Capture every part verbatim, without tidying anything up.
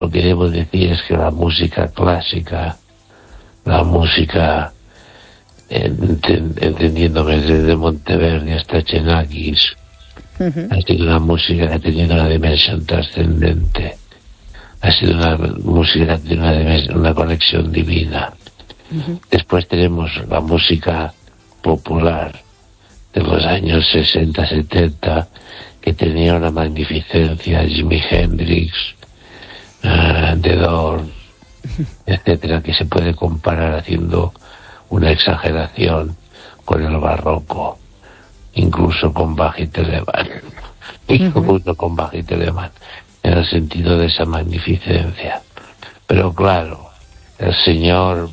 lo que debo decir es que la música clásica, la música, ent- entendiéndome desde Monteverdi hasta Xenakis, uh-huh. ha sido una música que ha tenido una dimensión trascendente, ha sido una música que ha tenido una, dimensión, una conexión divina. Uh-huh. Después tenemos la música popular de los años sesenta, setenta, que tenía una magnificencia, Jimi Hendrix, uh, The Doors, etcétera, que se puede comparar haciendo una exageración con el barroco, incluso con Bach y Telemann, uh-huh. incluso con Bach y Telemann, en el sentido de esa magnificencia. Pero claro, el señor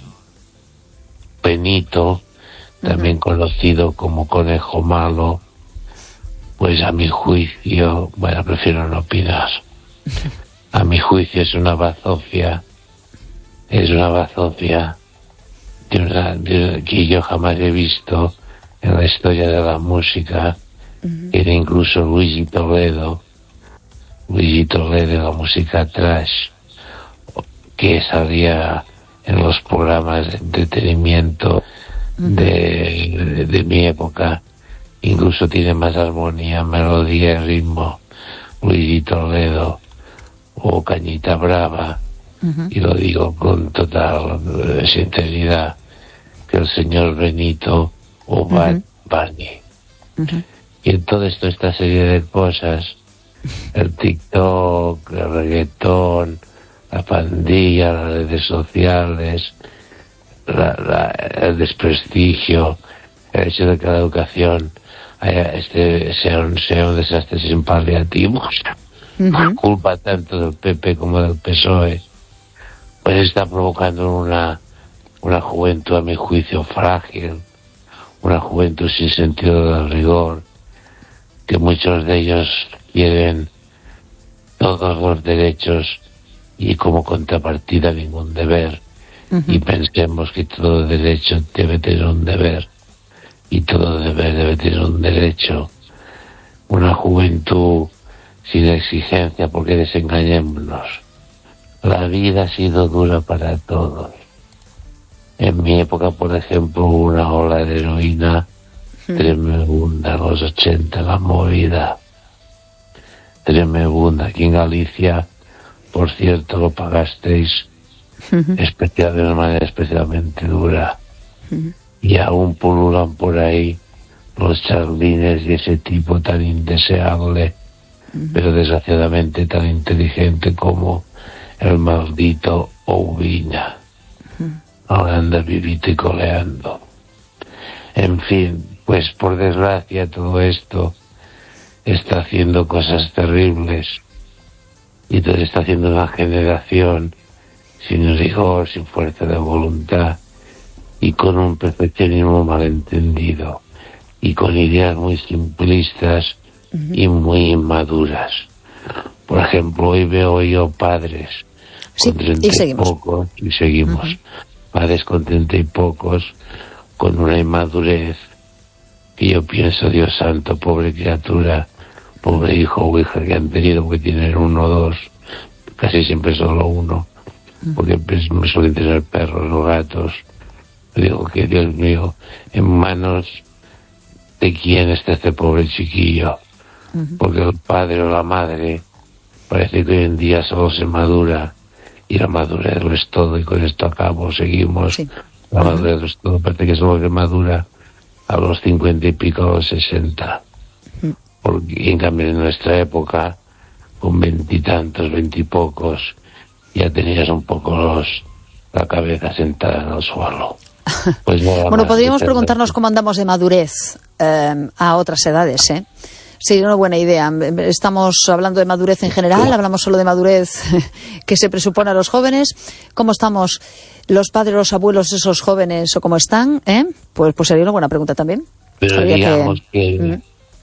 Benito, también uh-huh. conocido como Conejo Malo, pues a mi juicio, bueno, prefiero no opinar, a mi juicio es una bazofia, es una bazofia de una, de, que yo jamás he visto en la historia de la música. Uh-huh. Era incluso Luigi Toledo, Luigi Toledo de la música trash, que salía en los programas de entretenimiento uh-huh. de, de, de mi época. Incluso tiene más armonía, melodía y ritmo Luigi Toledo o Cañita Brava, uh-huh. y lo digo con total uh, sinceridad, que el señor Benito o Bad uh-huh. Bunny. Uh-huh. Y en todo esto, esta serie de cosas, el TikTok, el reggaetón, la pandilla, las redes sociales, la, la, el desprestigio, el hecho de que la educación haya, este, sea, un, sea un desastre sin paliativos, uh-huh. por culpa tanto del P P como del P S O E, pues está provocando una, una juventud, a mi juicio, frágil, una juventud sin sentido del rigor, que muchos de ellos quieren todos los derechos y como contrapartida ningún deber, uh-huh. y pensemos que todo derecho debe tener un deber y todo deber debe tener un derecho. Una juventud sin exigencia, porque desengañémonos, la vida ha sido dura para todos. En mi época, por ejemplo, hubo una ola de heroína uh-huh. tremenda, en los ochenta, la movida tremenda. Aquí en Galicia, por cierto, lo pagasteis uh-huh. especial, de una manera especialmente dura. Uh-huh. Y aún pululan por ahí los charlines y ese tipo tan indeseable, uh-huh. pero desgraciadamente tan inteligente como el maldito Oubiña. Uh-huh. Ahora anda vivito y coleando. En fin, pues por desgracia todo esto está haciendo cosas terribles. Y entonces está haciendo una generación sin rigor, sin fuerza de voluntad, y con un perfeccionismo malentendido, y con ideas muy simplistas uh-huh. y muy inmaduras. Por ejemplo, hoy veo yo padres sí, con treinta y, y pocos, y seguimos, uh-huh. padres con treinta y pocos, con una inmadurez, que yo pienso, Dios santo, pobre criatura, pobre hijo o hija que han tenido, porque tienen uno o dos, casi siempre solo uno, uh-huh. porque pues, suelen tener perros o gatos. Digo que, Dios mío, en manos de quién está este pobre chiquillo, uh-huh. porque el padre o la madre parece que hoy en día solo se madura, y la madurez lo es todo, y con esto acabo, seguimos, sí. la uh-huh. madurez lo es todo, parece que solo se madura a los cincuenta y pico, a los sesenta, uh-huh. porque y en cambio en nuestra época, con veintitantos, veintipocos, ya tenías un poco los, la cabeza sentada en el suelo. Pues bueno, podríamos preguntarnos cómo andamos de madurez eh, a otras edades, ¿eh? Sí, una buena idea. Estamos hablando de madurez en general, hablamos solo de madurez que se presupone a los jóvenes. ¿Cómo estamos los padres, los abuelos, esos jóvenes, o cómo están? ¿Eh? Pues, pues sería una buena pregunta también. Pero Habría digamos que, que ¿Mm?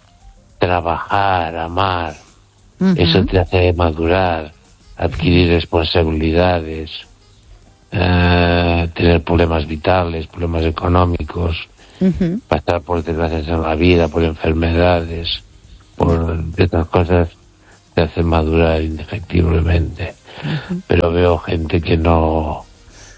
trabajar, amar, uh-huh. eso te hace madurar, adquirir responsabilidades, Uh, tener problemas vitales, problemas económicos, uh-huh. pasar por desgracias en la vida, por enfermedades, por estas cosas te hacen madurar indefectiblemente. Uh-huh. Pero veo gente que no,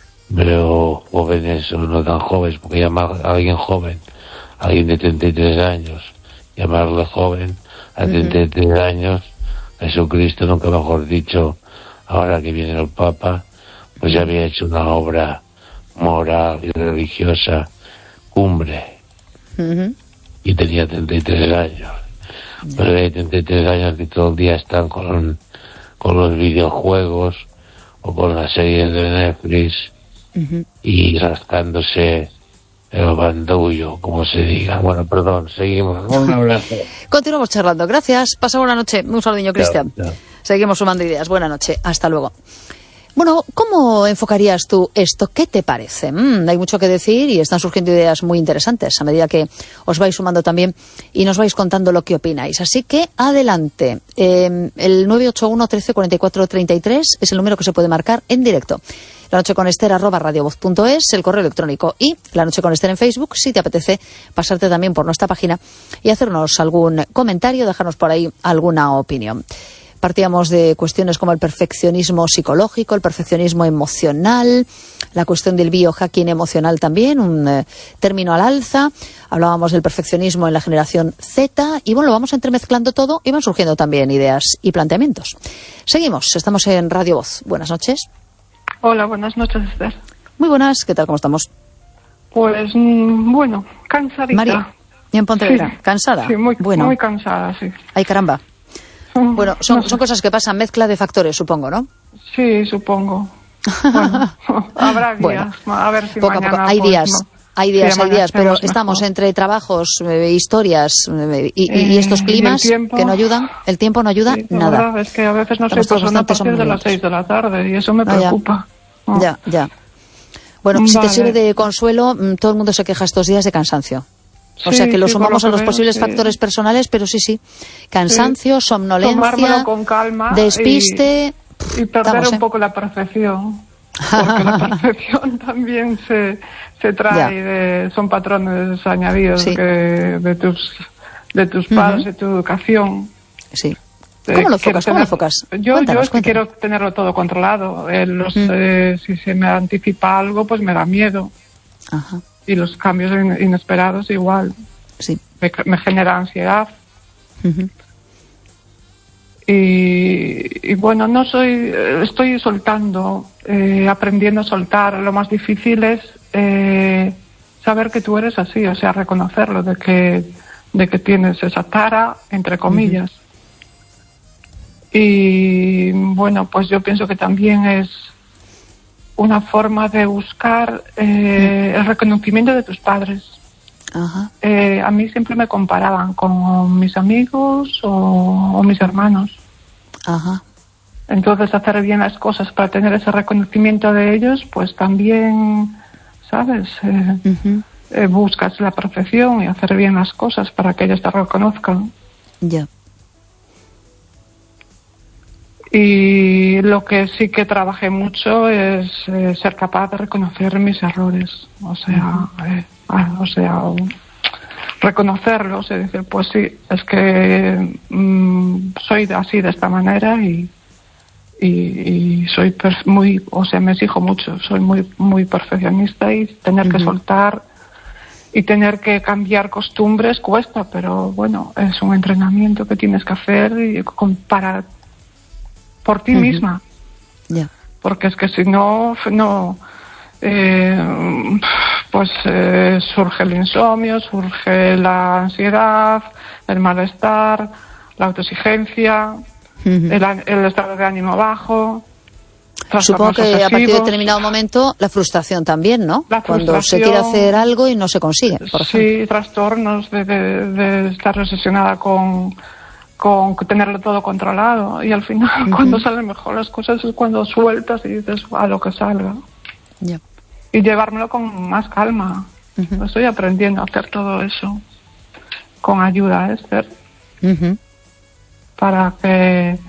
veo jóvenes o no tan jóvenes, porque llamar a alguien joven, a alguien de treinta y tres años, llamarle joven a treinta y tres uh-huh. años, Jesucristo, nunca mejor dicho, ahora que viene el Papa, pues ya había hecho una obra moral y religiosa cumbre. Uh-huh. Y tenía treinta y tres años. Uh-huh. Pero hay treinta y tres años que todo el día están con, con los videojuegos o con las series de Netflix uh-huh. y rascándose el bandullo, como se diga. Bueno, perdón, seguimos. Un abrazo. Continuamos charlando. Gracias. Pasa buena noche. Un saludo, Cristian. Seguimos sumando ideas. Buena noche. Hasta luego. Bueno, ¿cómo enfocarías tú esto? ¿Qué te parece? Mm, hay mucho que decir y están surgiendo ideas muy interesantes a medida que os vais sumando también y nos vais contando lo que opináis. Así que adelante. Eh, el nueve ocho uno, trece, cuarenta y cuatro, treinta y tres es el número que se puede marcar en directo. La noche con Esther arroba radiovoz punto es, el correo electrónico, y La Noche con Esther en Facebook, si te apetece pasarte también por nuestra página y hacernos algún comentario, dejarnos por ahí alguna opinión. Partíamos de cuestiones como el perfeccionismo psicológico, el perfeccionismo emocional, la cuestión del biohacking emocional también, un eh, término al alza. Hablábamos del perfeccionismo en la generación Z y bueno, lo vamos entremezclando todo y van surgiendo también ideas y planteamientos. Seguimos, estamos en Radio Voz. Buenas noches. Hola, buenas noches, Esther. Muy buenas, ¿qué tal? ¿Cómo estamos? Pues, mmm, bueno, cansadita. María, ¿y en Pontevedra? Sí. ¿Cansada? Sí, muy, bueno. muy cansada, sí. Ay, caramba. Bueno, son, no sé. son cosas que pasan, mezcla de factores, supongo, ¿no? Sí, supongo. Bueno, habrá días, bueno, a ver si poco mañana... a poco. Hay pues, días, no. hay días, sí, hay días, pero mejor. Estamos entre trabajos, eh, historias eh, y, eh, y estos climas y tiempo, que no ayudan. El tiempo no ayuda sí, nada. Verdad, es que a veces no Estamos sé, pues son a partir de las seis de la tarde y eso me preocupa. Ah, ya, oh. ya, ya. Bueno, vale. Si te sirve de consuelo, todo el mundo se queja estos días de cansancio. O sí, sea que lo sí, sumamos lo a los veo, posibles sí. factores personales, pero sí, sí. Cansancio, sí. somnolencia, con calma despiste. Y, y perder estamos, un ¿eh? poco la percepción. Porque la percepción también se, se trae de, son patrones añadidos sí. que de tus de tus padres, uh-huh. de tu educación. Sí. ¿Cómo lo enfocas? ¿Cómo lo enfocas? Yo, cuéntanos, yo es que quiero tenerlo todo controlado. Eh, los, mm. eh, si se me anticipa algo, pues me da miedo. Ajá. Y los cambios in, inesperados igual. Sí. Me, me genera ansiedad. Uh-huh. Y, y bueno, no soy, estoy soltando, eh, aprendiendo a soltar. Lo más difícil es eh, saber que tú eres así, o sea, reconocerlo, de que, de que tienes esa tara, entre comillas. Uh-huh. Y bueno, pues yo pienso que también es una forma de buscar eh, el reconocimiento de tus padres. Ajá. Eh, a mí siempre me comparaban con mis amigos o, o mis hermanos. Ajá. Entonces hacer bien las cosas para tener ese reconocimiento de ellos, pues también, ¿sabes? Eh, uh-huh. eh, buscas la perfección y hacer bien las cosas para que ellos te reconozcan. Ya. Yeah. Y lo que sí que trabajé mucho es eh, ser capaz de reconocer mis errores, o sea, uh-huh. eh, ah, o sea, reconocerlos y decir, pues sí, es que mmm, soy así de esta manera y y, y soy perf- muy, o sea, me exijo mucho, soy muy muy perfeccionista y tener uh-huh. que soltar y tener que cambiar costumbres cuesta, pero bueno, es un entrenamiento que tienes que hacer y con, para por ti uh-huh. misma, yeah. porque es que si no, no eh, pues eh, surge el insomnio, surge la ansiedad, el malestar, la autoexigencia, uh-huh. el, el estado de ánimo bajo. Supongo que obsesivos. A partir de determinado momento la frustración también, ¿no? Cuando se quiere hacer algo y no se consigue, por sí, ejemplo. trastornos de, de, de estar obsesionada con con tenerlo todo controlado y al final uh-huh. cuando salen mejor las cosas es cuando sueltas y dices a lo que salga. Yeah. Y llevármelo con más calma. Uh-huh. Estoy aprendiendo a hacer todo eso con ayuda, Esther, uh-huh. para que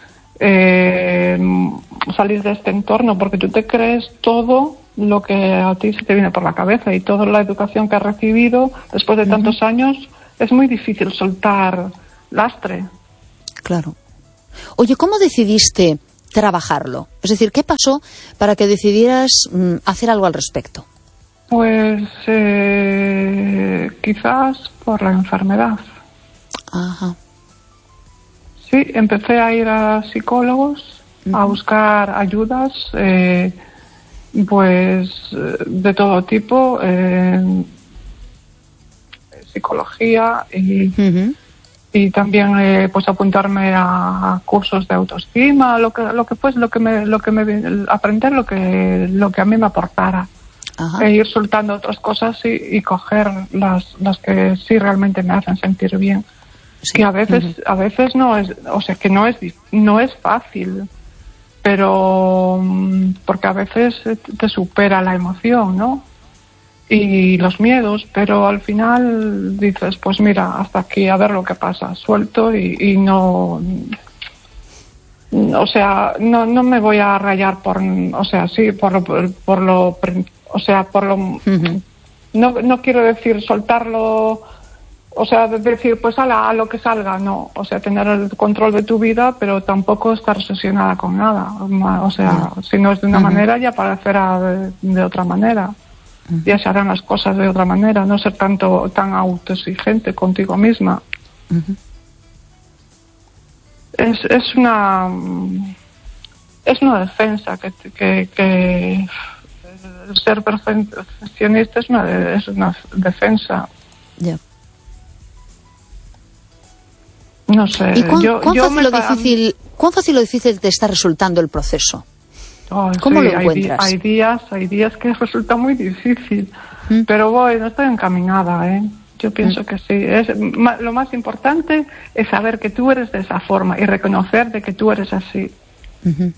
eh, salir de este entorno, porque tú te crees todo lo que a ti se te viene por la cabeza y toda la educación que has recibido después de uh-huh. tantos años es muy difícil soltar lastre. Claro. Oye, ¿cómo decidiste trabajarlo? Es decir, ¿qué pasó para que decidieras mm, hacer algo al respecto? Pues eh, quizás por la enfermedad. Ajá. Sí, empecé a ir a psicólogos, uh-huh. a buscar ayudas, eh, pues de todo tipo, eh, psicología y, uh-huh. y también eh, pues apuntarme a cursos de autoestima, lo que lo que pues lo que me lo que me aprender lo que lo que a mí me aportara. Ajá. E ir soltando otras cosas y, y coger las las que sí realmente me hacen sentir bien. Sí. Que a veces uh-huh. a veces no es, o sea, que no es no es fácil, pero porque a veces te supera la emoción, ¿no? Y los miedos, pero al final dices, pues mira, hasta aquí, a ver lo que pasa, suelto y, y no, o sea, no no me voy a rayar por, o sea, sí, por lo, por, por lo, o sea, por lo, uh-huh. no no quiero decir soltarlo. O sea, decir, pues ala, a lo que salga, no. O sea, tener el control de tu vida, pero tampoco estar obsesionada con nada. O sea, uh-huh. si no es de una uh-huh. manera, ya parecerá de, de otra manera. Uh-huh. Ya se harán las cosas de otra manera. No ser tanto tan autoexigente contigo misma. Uh-huh. Es, es una es una defensa que, que, que el ser perfeccionista es una, es una defensa. Ya. Yeah. No sé. ¿Y cuán, yo, cuán, yo fácil me... difícil, cuán fácil o difícil te está resultando el proceso? Oh, ¿Cómo sí, lo encuentras? Hay, hay días, hay días que resulta muy difícil, ¿Mm? pero voy, no estoy encaminada, ¿eh? Yo pienso ¿Mm? que sí. Es, ma, lo más importante es saber que tú eres de esa forma y reconocer de que tú eres así. Uh-huh.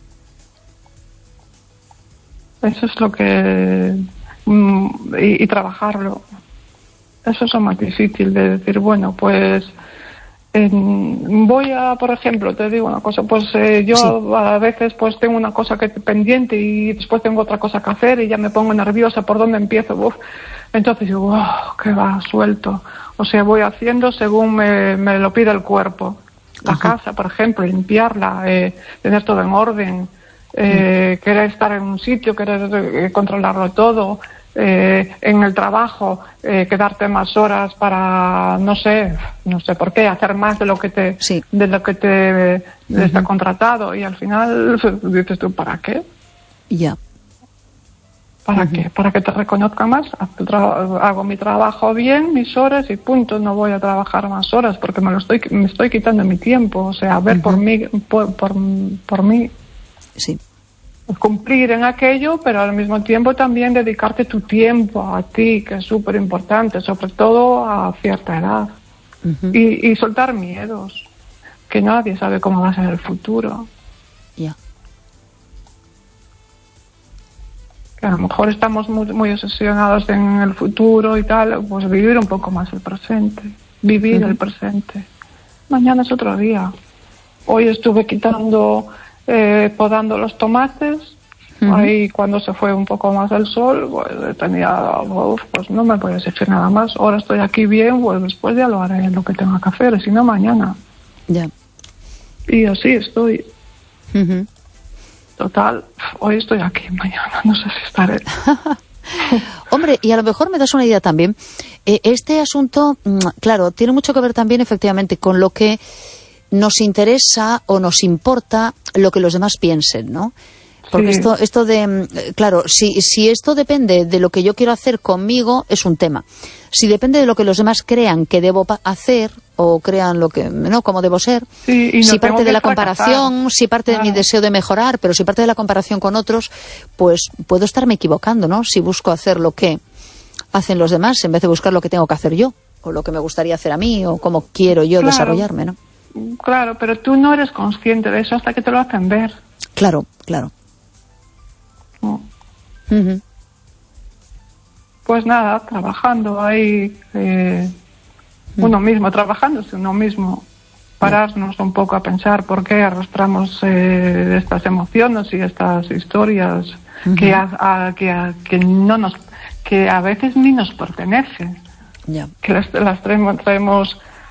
Eso es lo que... Mm, y, y trabajarlo. Eso es lo más difícil, de decir, bueno, pues... Eh, voy a, por ejemplo, te digo una cosa, pues eh, yo sí. a veces pues tengo una cosa que pendiente y después tengo otra cosa que hacer y ya me pongo nerviosa por dónde empiezo. Uf. Entonces digo, oh, que va, suelto. O sea, voy haciendo según me, me lo pide el cuerpo. La Ajá. casa, por ejemplo, limpiarla, eh, tener todo en orden, eh, mm. querer estar en un sitio, querer eh, controlarlo todo. Eh, en el trabajo, eh, quedarte más horas para, no sé, no sé por qué, hacer más de lo que te, sí. de lo que te de uh-huh. está contratado y al final dices tú, ¿para qué? Ya. Yeah. ¿Para uh-huh. qué? ¿Para que te reconozca más? Hago mi trabajo bien, mis horas y punto, no voy a trabajar más horas porque me lo estoy, me estoy quitando mi tiempo, o sea, a ver uh-huh. por mí, por, por, por mí. Sí. Cumplir en aquello, pero al mismo tiempo también dedicarte tu tiempo a ti, que es súper importante, sobre todo a cierta edad. Uh-huh. Y, y soltar miedos, que nadie sabe cómo va a ser el futuro. Ya. Yeah. Que a lo mejor estamos muy, muy obsesionados en el futuro y tal, pues vivir un poco más el presente, vivir uh-huh. el presente. Mañana es otro día. Hoy estuve quitando... Eh, podando los tomates, uh-huh. ahí cuando se fue un poco más el sol, pues tenía, uf, pues no me puedes decir nada más, ahora estoy aquí bien, pues después ya lo haré lo que tenga que hacer, si no mañana. Ya. Y así estoy. Uh-huh. Total, hoy estoy aquí, mañana no sé si estaré. Hombre, y a lo mejor me das una idea también, eh, este asunto, claro, tiene mucho que ver también efectivamente con lo que nos interesa o nos importa lo que los demás piensen, ¿no? Porque sí. esto esto de, claro, si si esto depende de lo que yo quiero hacer conmigo, es un tema. Si depende de lo que los demás crean que debo hacer o crean lo que, ¿no?, cómo debo ser, sí, y no si parte de la fracasar. comparación, si parte claro. de mi deseo de mejorar, pero si parte de la comparación con otros, pues puedo estarme equivocando, ¿no? Si busco hacer lo que hacen los demás en vez de buscar lo que tengo que hacer yo, o lo que me gustaría hacer a mí, o cómo quiero yo claro. desarrollarme, ¿no? Claro, pero tú no eres consciente de eso hasta que te lo hacen ver. Claro, claro. Oh. Uh-huh. Pues nada, trabajando ahí, eh, uh-huh. uno mismo, trabajándose uno mismo, pararnos un poco a pensar por qué arrastramos eh, estas emociones y estas historias uh-huh. que, a, a, que, a, que no nos, que a veces ni nos pertenecen, yeah. que las, las traemos, traemos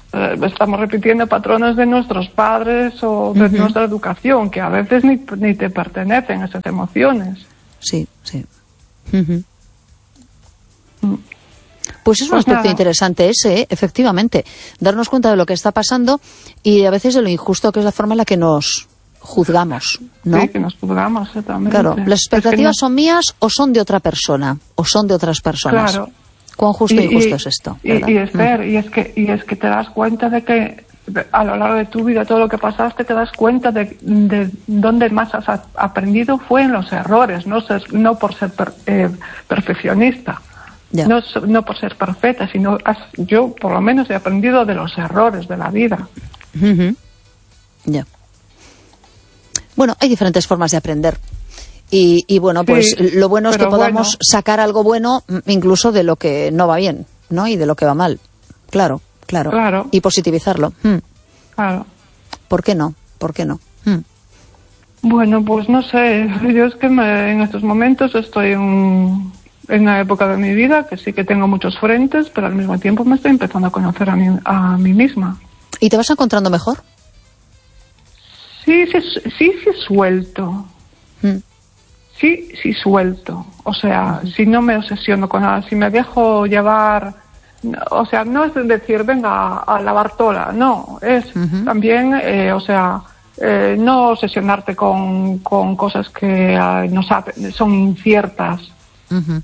eh, estamos repitiendo patrones de nuestros padres o de uh-huh. nuestra educación, que a veces ni, ni te pertenecen esas emociones. Sí, sí. Uh-huh. Mm. Pues es un pues aspecto nada. interesante ese, ¿eh? Efectivamente, darnos cuenta de lo que está pasando y a veces de lo injusto que es la forma en la que nos juzgamos, ¿no? Sí, que nos juzgamos, exactamente. Claro, ¿las expectativas es que no... son mías o son de otra persona? ¿O son de otras personas? Claro. ¿Cuán justo e injusto y, es esto? Y, y, Esther, mm. y, es que, y es que te das cuenta de que a lo largo de tu vida, todo lo que pasaste, te das cuenta de, de dónde más has aprendido fue en los errores, no, ser, no por ser per, eh, perfeccionista. Yeah. No, no por ser perfecta, sino has, yo por lo menos he aprendido de los errores de la vida. Uh-huh. Ya. Yeah. Bueno, hay diferentes formas de aprender. Y, y bueno, pues sí, lo bueno es que podamos bueno. sacar algo bueno incluso de lo que no va bien, ¿no? Y de lo que va mal. Claro, claro. claro. Y positivizarlo. Hmm. Claro. ¿Por qué no? ¿Por qué no? Hmm. Bueno, pues no sé. Yo es que me, en estos momentos estoy en... en una época de mi vida que sí que tengo muchos frentes, pero al mismo tiempo me estoy empezando a conocer a mí, a mí misma. ¿Y te vas encontrando mejor? Sí, sí, sí, sí suelto. Mm. Sí, sí suelto. O sea, mm. si no me obsesiono con nada, si me dejo llevar... O sea, no es decir, venga a, a lavar tola, no. Es mm-hmm. también, eh, o sea... Eh, no obsesionarte con, con cosas que eh, no sabe, son inciertas. Uh-huh.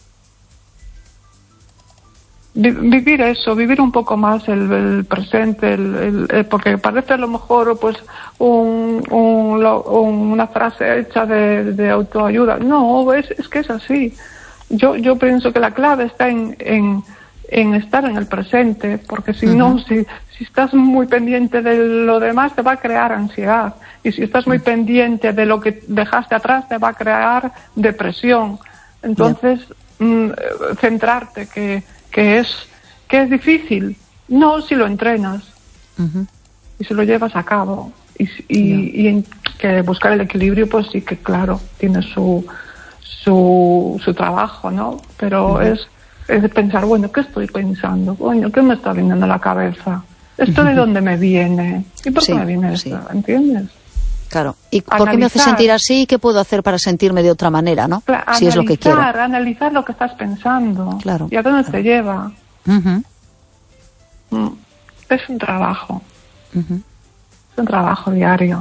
Vivir eso, vivir un poco más el, el presente, el, el, el, porque parece a lo mejor pues un, un, lo, una frase hecha de, de autoayuda. No, es, es que es así. Yo yo pienso que la clave está en, en, en estar en el presente, porque si uh-huh. no, si, si estás muy pendiente de lo demás te va a crear ansiedad, y si estás muy uh-huh. pendiente de lo que dejaste atrás te va a crear depresión. Entonces, yeah. mmm, centrarte, que, que es que es difícil, no si lo entrenas uh-huh. y si lo llevas a cabo. Y, y, yeah. y en que buscar el equilibrio, pues sí que, claro, tiene su su, su trabajo, ¿no? Pero uh-huh. es, es de pensar, bueno, ¿qué estoy pensando? Coño, ¿qué me está viniendo a la cabeza? ¿Esto uh-huh. de dónde me viene? ¿Y por qué sí, me viene esto? Sí. ¿Entiendes? Claro. ¿Y analizar. por qué me hace sentir así? ¿Qué puedo hacer para sentirme de otra manera, no? Claro, si analizar, es lo que quiero. Analizar lo que estás pensando. Claro. ¿Y a dónde claro. te lleva? Uh-huh. Mm. Es un trabajo. Uh-huh. Es un trabajo diario.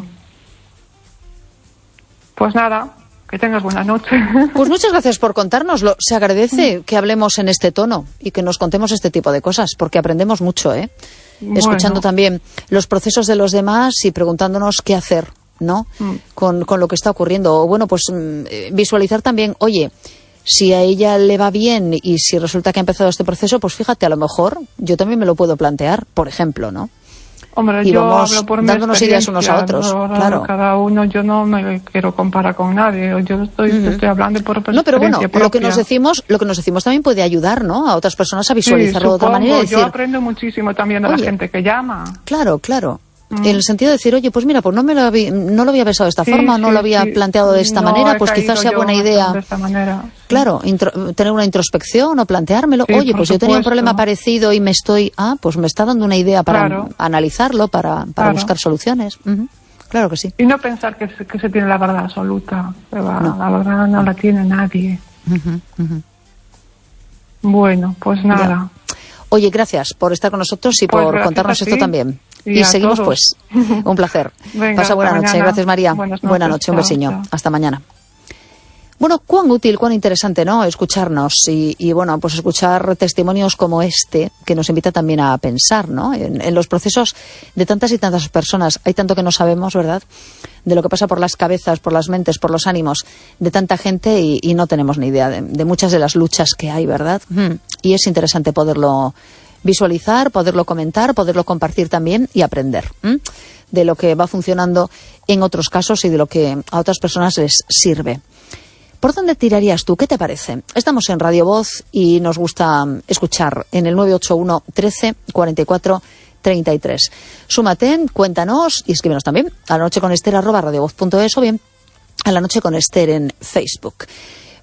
Pues nada, que tengas buena noche. Pues muchas gracias por contárnoslo. Se agradece que hablemos en este tono y que nos contemos este tipo de cosas, porque aprendemos mucho, ¿eh? Bueno. Escuchando también los procesos de los demás y preguntándonos qué hacer, ¿no? Mm. Con, con lo que está ocurriendo. O bueno, pues visualizar también, oye, si a ella le va bien y si resulta que ha empezado este proceso, pues fíjate, a lo mejor yo también me lo puedo plantear, por ejemplo, ¿no? Hombre, y yo vamos hablo por dándonos ideas unos a otros, no, no, claro. Cada uno, yo no me quiero comparar con nadie, yo estoy, uh-huh. estoy hablando por experiencia No, pero bueno, propia. lo que nos decimos, lo que nos decimos también puede ayudar, ¿no? A otras personas a visualizarlo sí, de otra manera. Y decir, yo aprendo muchísimo también de oye, la gente que llama. Claro, claro. Mm. En el sentido de decir, oye, pues mira, pues no me lo había, no lo había pensado de esta sí, forma, sí, no lo había sí. planteado de esta no manera, pues quizás sea buena idea. De esta manera, sí. Claro, intro, tener una introspección o planteármelo. Sí, oye, pues supuesto. yo tenía un problema parecido y me estoy, ah, pues me está dando una idea para claro. analizarlo, para, para claro. buscar soluciones. Uh-huh. Claro que sí. Y no pensar que se, que se tiene la verdad absoluta. La, no. la verdad no la tiene nadie. Uh-huh, uh-huh. Bueno, pues nada. Ya. Oye, gracias por estar con nosotros y pues por contarnos esto también. Y, y seguimos todos. pues. Un placer. Venga, pasa buena noche. Mañana. Gracias, María. Buenas noches. Buena noche. Un Chao, besiño. chao. Hasta mañana. Bueno, cuán útil, cuán interesante, ¿no? Escucharnos y, y, bueno, pues escuchar testimonios como este que nos invita también a pensar, ¿no? En, en los procesos de tantas y tantas personas. Hay tanto que no sabemos, ¿verdad? De lo que pasa por las cabezas, por las mentes, por los ánimos de tanta gente y, y no tenemos ni idea de, de muchas de las luchas que hay, ¿verdad? Y es interesante poderlo visualizar, poderlo comentar, poderlo compartir también y aprender ¿eh? de lo que va funcionando en otros casos y de lo que a otras personas les sirve. ¿Por dónde tirarías tú? ¿Qué te parece? Estamos en Radio Voz y nos gusta escuchar en el nueve ocho uno, trece, cuarenta y cuatro, treinta y tres. Súmate, cuéntanos y escríbenos también a la noche con Esther arroba radiovoz punto es o bien a la noche con Esther en Facebook.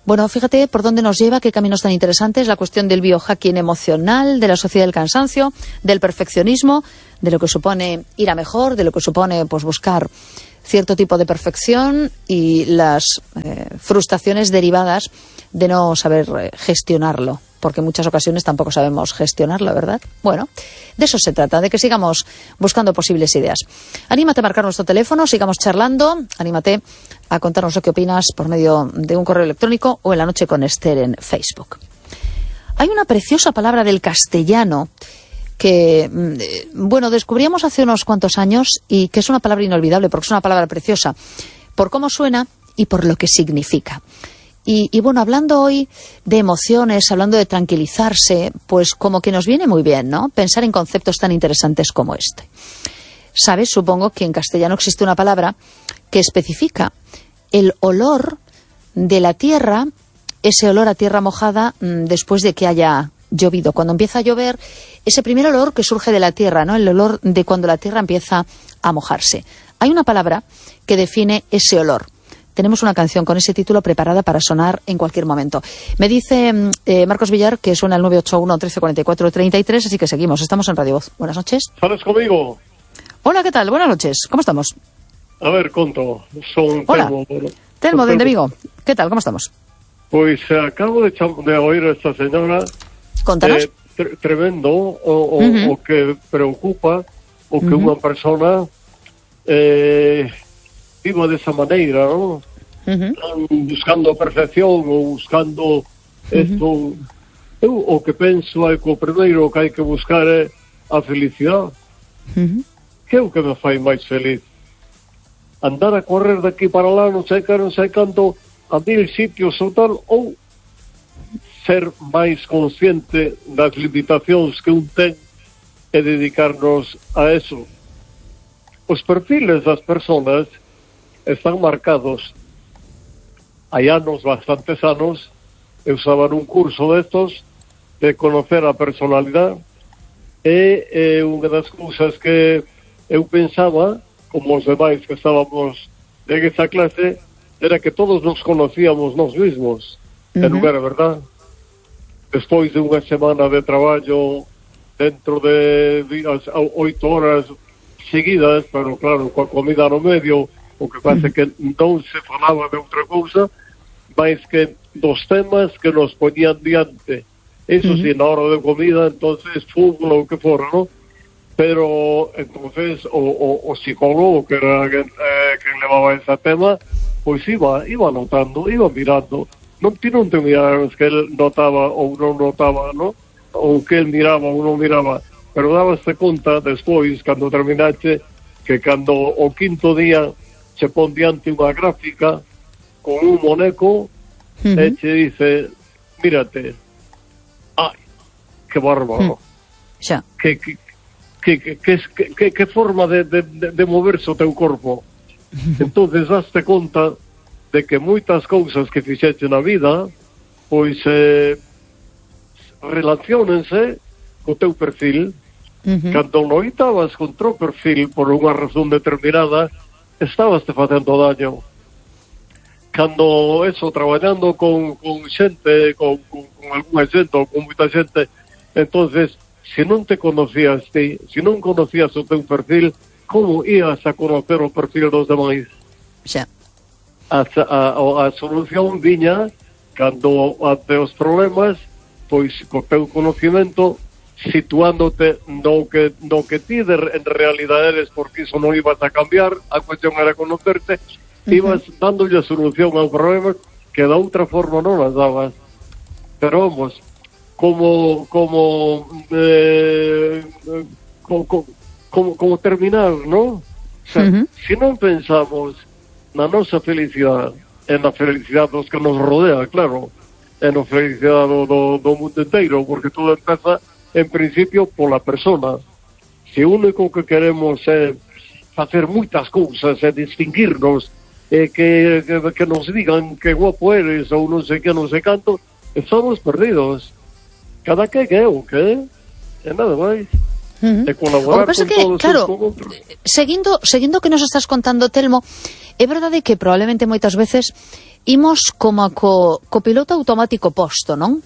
Bueno, fíjate por dónde nos lleva, qué caminos tan interesantes, la cuestión del biohacking emocional, de la sociedad del cansancio, del perfeccionismo, de lo que supone ir a mejor, de lo que supone pues buscar cierto tipo de perfección y las eh, frustraciones derivadas de no saber eh, gestionarlo, porque en muchas ocasiones tampoco sabemos gestionarlo, ¿verdad? Bueno, de eso se trata, de que sigamos buscando posibles ideas. Anímate a marcar nuestro teléfono, sigamos charlando, anímate a contarnos lo que opinas por medio de un correo electrónico o en La Noche con Esther en Facebook. Hay una preciosa palabra del castellano que, bueno, descubríamos hace unos cuantos años y que es una palabra inolvidable porque es una palabra preciosa por cómo suena y por lo que significa. Y, y bueno, hablando hoy de emociones, hablando de tranquilizarse, pues como que nos viene muy bien, ¿no? Pensar en conceptos tan interesantes como este. ¿Sabes? Supongo que en castellano existe una palabra que especifica el olor de la tierra, ese olor a tierra mojada mmm, después de que haya llovido. Cuando empieza a llover, ese primer olor que surge de la tierra, ¿no? El olor de cuando la tierra empieza a mojarse. Hay una palabra que define ese olor. Tenemos una canción con ese título preparada para sonar en cualquier momento. Me dice eh, Marcos Villar que suena el nueve ocho uno, trece cuarenta y cuatro, treinta y tres, así que seguimos. Estamos en Radio Voz. Buenas noches. ¿Sales conmigo? Hola, ¿qué tal? Buenas noches. ¿Cómo estamos? A ver, conto. Son Hola. Telmo. Bueno, Telmo, de Vigo. ¿Qué tal? ¿Cómo estamos? Pues eh, acabo de, de oír a esta señora. Contanos. Eh, tre tremendo, o, o, Uh-huh. o que preocupa, o que Uh-huh. una persona eh, viva de esa manera, ¿no? Uh-huh. Buscando perfección o buscando esto. Eu o que penso é que o primeiro que hai que buscar é a felicidade. Uh-huh. Que é o que me fai máis feliz? Andar a correr daqui para lá, non sei que, non sei canto, a mil sitios ou tal, ou ser máis consciente das limitacións que un ten e dedicarnos a eso. Os perfiles das persoas están marcados. Hai anos, bastantes anos, eu estaba nun curso destos de conocer a personalidade e eh, unha das cousas que eu pensaba, como os demais que estábamos en esa clase, era que todos nos conocíamos nós mesmos. Uh-huh. E non era verdad. Despois de unha semana de traballo dentro de días, oito horas seguidas, pero claro, coa comida no medio, o que pasa que non se falaba de outra cousa máis que dos temas que nos poñían diante. Eso uh-huh. sí, na hora de comida, entonces fútbol ou que fora, ¿no? Pero entonces o, o, o psicólogo que era quen, eh, quen levaba ese tema, pois iba, iba notando, iba mirando. Non ti non te miraron que el notaba ou non notaba, ¿no? Ou que el miraba ou non miraba, pero dabaste conta despois, cando terminaste, que cando o quinto día se pon diante unha gráfica con un moneco uh-huh. e che dice, mírate, ai, que bárbaro, uh-huh. xa. Que, que, que, que, que, que, que forma de, de, de moverse o teu corpo. Uh-huh. Entonces daste conta de que moitas cousas que fixeche na vida pois eh, relaciónense co teu perfil. Uh-huh. Cando loitabas contra o perfil por unha razón determinada, estabas te facendo daño. Cando eso, traballando con, con xente, con, con, con alguna xente ou con moita xente, entonces, se non te conocías ti, se non conocías o teu perfil, como ías a conocer o perfil dos demais? Xa. A, a, a solución viña cando ante os problemas, pois co teu conocimento, situándote no que, no que ti de, en realidade eres, porque iso non ibas a cambiar, a cuestión era conocerte, uh-huh. ibas dándolle a solución ao problema que da outra forma non as dabas. Pero vamos, como como eh, como, como, como terminar, ¿no? O sea, uh-huh. se non pensamos na nosa felicidade, e na felicidade dos que nos rodea, claro, e na felicidade do, do, do mundo inteiro, porque todo empeza, en principio, pola persona. Se o único que queremos é facer moitas cousas, é distinguirnos, e que, que, que nos digan que guapo eres, ou non sei que, non sei canto, estamos perdidos. Cada que é o que é, e nada máis. Uh-huh. de colaborar con que, todos claro, con outros. Seguindo, seguindo que nos estás contando, Telmo, é verdade que probablemente moitas veces imos como co, co piloto automático posto, non?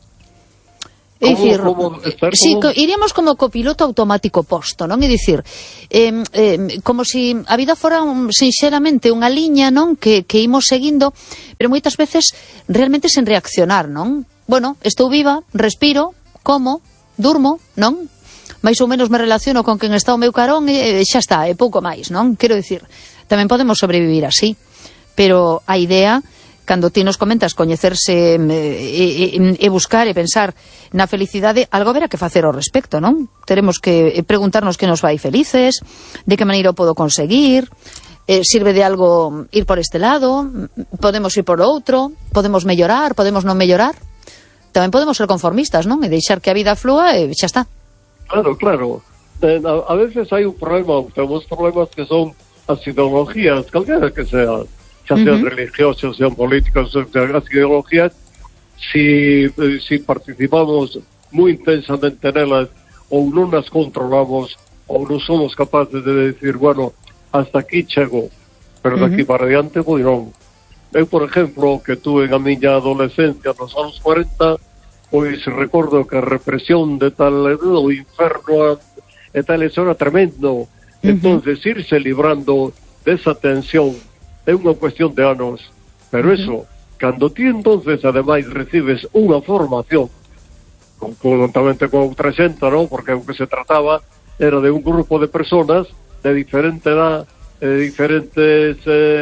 É dicir, como, estar sí, como... co, iríamos como co piloto automático posto, non? É dicir, eh, eh, como si a vida fora un, sinceramente unha liña, non? Que, que imos seguindo, pero moitas veces realmente sen reaccionar, non? Bueno, estou viva, respiro, como, durmo, non? Mais ou menos me relaciono con quen está o meu carón e, e xa está, é pouco máis, non? Quero dicir, tamén podemos sobrevivir así, pero a idea, cando ti nos comentas coñecerse e, e, e buscar e pensar na felicidade, algo verá que facer ao respecto, non? Teremos que preguntarnos que nos vai felices, de que maneira o podo conseguir, eh, sirve de algo ir por este lado, podemos ir por outro, podemos mellorar, podemos non mellorar, tamén podemos ser conformistas, non? E deixar que a vida flúa e xa está. Claro, claro. Eh, a, a veces hai un problema, temos problemas que son as ideologías, calquera que sea, xa sean uh-huh. religiosas, sean políticas, as ideologías, si, eh, si participamos moi intensamente nelas, ou non nas controlamos, ou non somos capaces de decir, bueno, hasta aquí chego, pero de aquí uh-huh. para adiante, pois non. Eu, por exemplo, que tuve a miña adolescencia nos anos cuarenta, pois recordo que a represión de tal do inferno e tal eso era tremendo. Uh-huh. Entonces irse librando desa tensión é unha cuestión de anos, pero uh-huh. eso, cando ti entonces ademais recibes unha formación conjuntamente con outra xente, non? Porque o que se trataba era de un grupo de personas de diferente edad, de diferentes